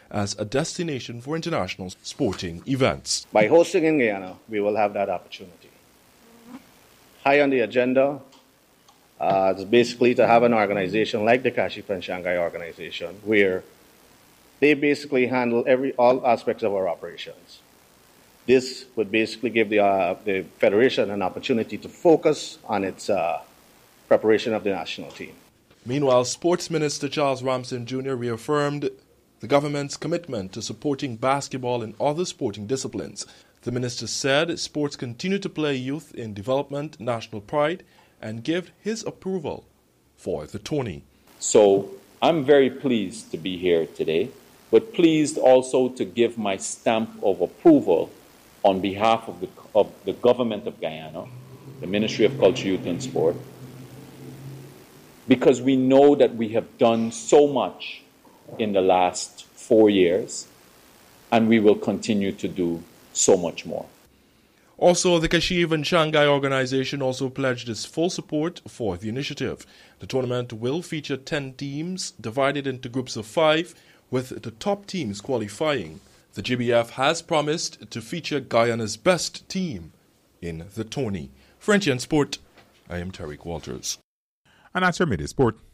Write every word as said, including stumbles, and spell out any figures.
as a destination for international sporting events. By hosting in Guyana, we will have that opportunity. High on the agenda uh, is basically to have an organization like the Kashif and Shanghai organization, where they basically handle every all aspects of our operations. This would basically give the, uh, the Federation an opportunity to focus on its uh, preparation of the national team. Meanwhile, Sports Minister Charles Ramson Junior reaffirmed the government's commitment to supporting basketball and other sporting disciplines. The minister said sports continue to play youth in development, national pride, and give his approval for the tourney. So I'm very pleased to be here today, but pleased also to give my stamp of approval on behalf of the, of the government of Guyana, the Ministry of Culture, Youth and Sport, because we know that we have done so much in the last four years, and we will continue to do so much more. Also, the Kashif and Shanghai organization also pledged its full support for the initiative. The tournament will feature ten teams divided into groups of five, with the top teams qualifying. The G B F has promised to feature Guyana's best team in the tourney. French and Sport, I am Tariq Walters. And that's your Midday Sport.